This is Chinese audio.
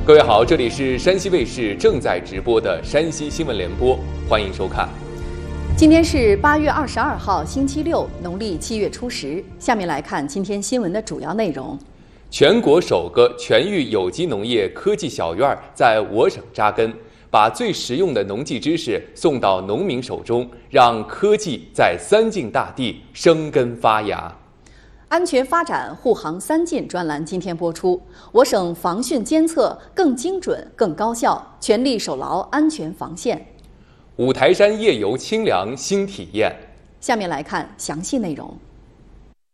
各位好，这里是山西卫视正在直播的山西新闻联播，欢迎收看。 今天是8月22号，星期六，农历7月初10。下面来看今天新闻的主要内容。全国首个全域有机农业科技小院在我省扎根，把最实用的农技知识送到农民手中，让科技在三晋大地生根发芽。安全发展护航3晋专栏今天播出，我省防汛监测更精准、更高效，全力守牢安全防线。五台山夜游清凉新体验。下面来看详细内容。